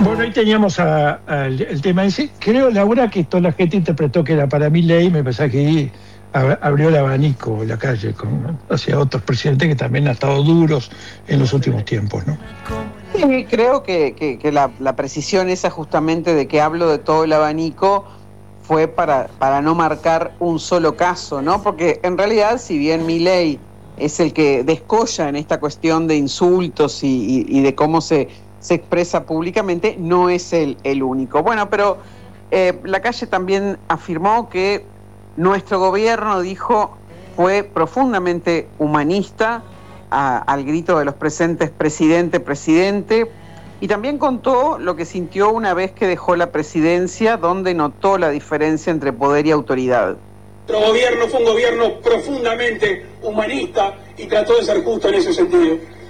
Bueno, ahí teníamos el tema ese. Creo, Laura, que toda la gente interpretó que era para Milei. Me parece que ahí abrió el abanico la calle hacia otros presidentes que también han estado duros en los últimos tiempos, ¿no? Sí, creo que la precisión esa justamente de que hablo de todo el abanico fue para no marcar un solo caso, ¿no? Porque en realidad, si bien Milei es el que descolla en esta cuestión de insultos y de cómo se expresa públicamente, no es el único. Bueno, pero Lacalle también afirmó que nuestro gobierno, dijo, fue profundamente humanista, al grito de los presentes, presidente, presidente, y también contó lo que sintió una vez que dejó la presidencia, donde notó la diferencia entre poder y autoridad. Nuestro gobierno fue un gobierno profundamente humanista y trató de ser justo en ese sentido.